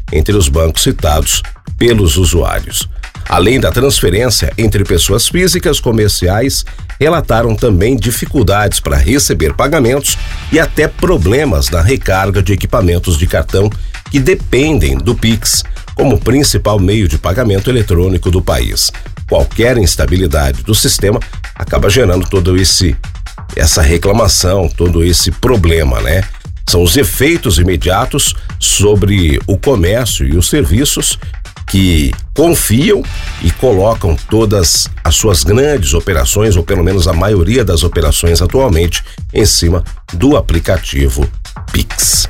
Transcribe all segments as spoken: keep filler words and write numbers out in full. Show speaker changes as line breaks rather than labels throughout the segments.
entre os bancos citados pelos usuários. Além da transferência entre pessoas físicas, comerciais relataram também dificuldades para receber pagamentos e até problemas na recarga de equipamentos de cartão que dependem do Pix como principal meio de pagamento eletrônico do país. Qualquer instabilidade do sistema acaba gerando todo esse essa reclamação, todo esse problema, né? São os efeitos imediatos sobre o comércio e os serviços que confiam e colocam todas as suas grandes operações, ou pelo menos a maioria das operações atualmente, em cima do aplicativo Pix.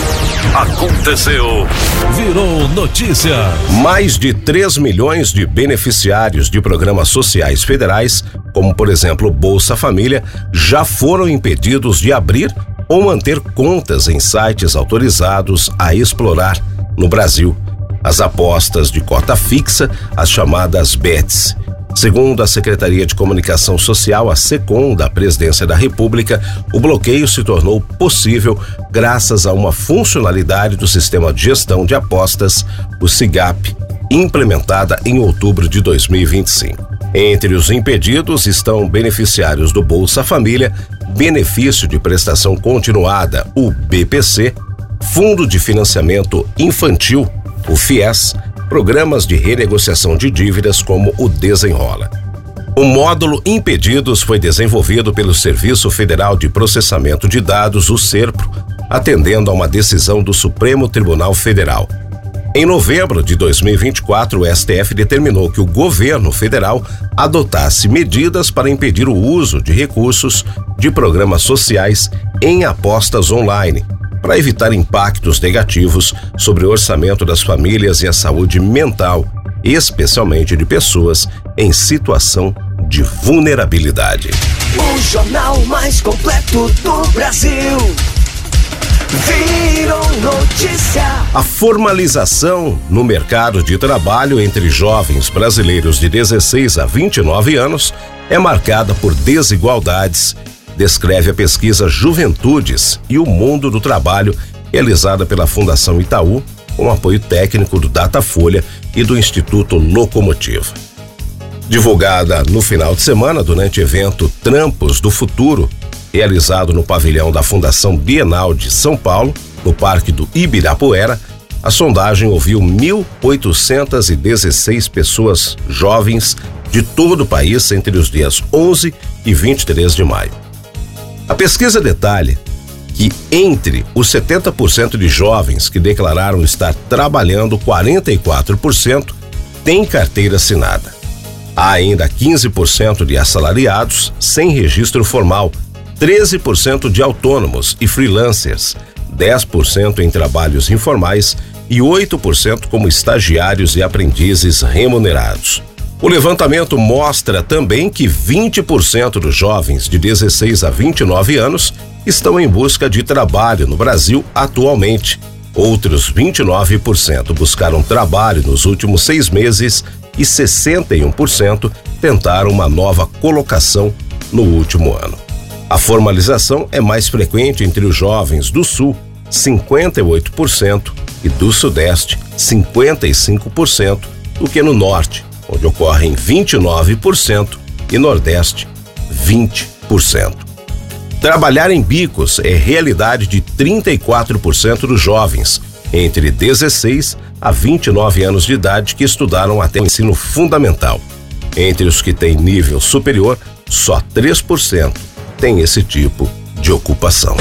Aconteceu, virou notícia.
Mais de três milhões de beneficiários de programas sociais federais, como por exemplo Bolsa Família, já foram impedidos de abrir ou manter contas em sites autorizados a explorar no Brasil as apostas de cota fixa, as chamadas bets. Segundo a Secretaria de Comunicação Social, a SECOM, da Presidência da República, o bloqueio se tornou possível graças a uma funcionalidade do Sistema de Gestão de Apostas, o SIGAP, implementada em outubro de dois mil e vinte e cinco. Entre os impedidos estão beneficiários do Bolsa Família, Benefício de Prestação Continuada, o B P C, Fundo de Financiamento Infantil, o FIES, programas de renegociação de dívidas como o Desenrola. O módulo Impedidos foi desenvolvido pelo Serviço Federal de Processamento de Dados, o SERPRO, atendendo a uma decisão do Supremo Tribunal Federal. Em novembro de dois mil e vinte e quatro, o S T F determinou que o governo federal adotasse medidas para impedir o uso de recursos de programas sociais em apostas online, para evitar impactos negativos sobre o orçamento das famílias e a saúde mental, especialmente de pessoas em situação de vulnerabilidade.
O jornal mais completo do Brasil. Virou notícia.
A formalização no mercado de trabalho entre jovens brasileiros de dezesseis a vinte e nove anos é marcada por desigualdades, descreve a pesquisa Juventudes e o Mundo do Trabalho, realizada pela Fundação Itaú, com apoio técnico do Datafolha e do Instituto Locomotiva. Divulgada no final de semana durante o evento Trampos do Futuro, realizado no pavilhão da Fundação Bienal de São Paulo, no Parque do Ibirapuera, a sondagem ouviu mil oitocentas e dezesseis pessoas jovens de todo o país entre os dias onze e vinte e três de maio. A pesquisa detalha que entre os setenta por cento de jovens que declararam estar trabalhando, quarenta e quatro por cento têm carteira assinada. Há ainda quinze por cento de assalariados sem registro formal, treze por cento de autônomos e freelancers, dez por cento em trabalhos informais e oito por cento como estagiários e aprendizes remunerados. O levantamento mostra também que vinte por cento dos jovens de dezesseis a vinte e nove anos estão em busca de trabalho no Brasil atualmente. Outros vinte e nove por cento buscaram trabalho nos últimos seis meses e sessenta e um por cento tentaram uma nova colocação no último ano. A formalização é mais frequente entre os jovens do Sul, cinquenta e oito por cento, e do Sudeste, cinquenta e cinco por cento, do que no Norte, onde ocorrem vinte e nove por cento, e Nordeste, vinte por cento. Trabalhar em bicos é realidade de trinta e quatro por cento dos jovens, entre dezesseis a vinte e nove anos de idade, que estudaram até o ensino fundamental. Entre os que têm nível superior, só três por cento têm esse tipo de ocupação.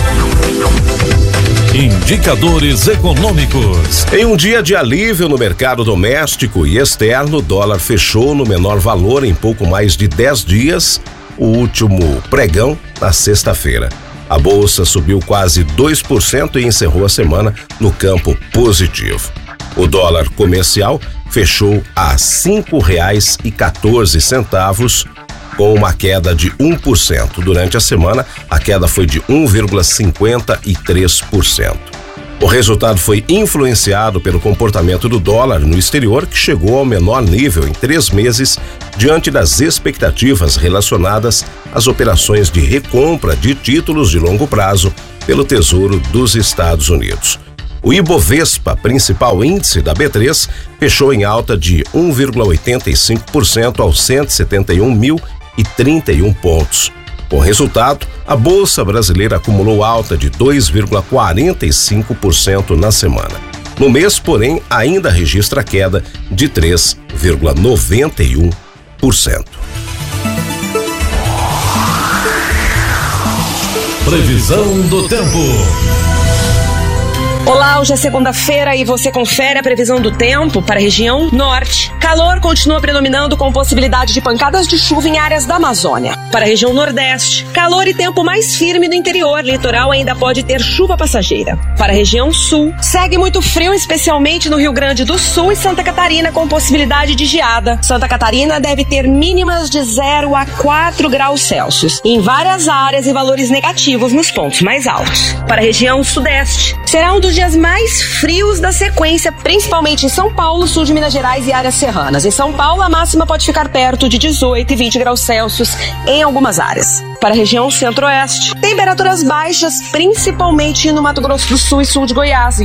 Indicadores econômicos.
Em um dia de alívio no mercado doméstico e externo, o dólar fechou no menor valor em pouco mais de dez dias, o último pregão na sexta-feira. A bolsa subiu quase dois por cento e encerrou a semana no campo positivo. O dólar comercial fechou a cinco reais e quatorze centavos, com uma queda de um por cento. Durante a semana, a queda foi de um vírgula cinquenta e três por cento. O resultado foi influenciado pelo comportamento do dólar no exterior, que chegou ao menor nível em três meses, diante das expectativas relacionadas às operações de recompra de títulos de longo prazo pelo Tesouro dos Estados Unidos. O Ibovespa, principal índice da B três, fechou em alta de um vírgula oitenta e cinco por cento aos cento e setenta e um mil e trinta e um pontos. Com o resultado, a Bolsa Brasileira acumulou alta de dois vírgula quarenta e cinco por cento na semana. No mês, porém, ainda registra queda de três vírgula noventa e um por cento.
Previsão do tempo.
Olá, hoje é segunda-feira e você confere a previsão do tempo para a região norte. Calor continua predominando com possibilidade de pancadas de chuva em áreas da Amazônia. Para a região nordeste, calor e tempo mais firme no interior. Litoral ainda pode ter chuva passageira. Para a região sul, segue muito frio, especialmente no Rio Grande do Sul e Santa Catarina, com possibilidade de geada. Santa Catarina deve ter mínimas de zero a quatro graus Celsius. E em várias áreas e valores negativos nos pontos mais altos. Para a região sudeste, será um dos dias mais frios da sequência, principalmente em São Paulo, sul de Minas Gerais e áreas serranas. Em São Paulo, a máxima pode ficar perto de dezoito e vinte graus Celsius em algumas áreas. Para a região centro-oeste, temperaturas baixas, principalmente no Mato Grosso do Sul e sul de Goiás.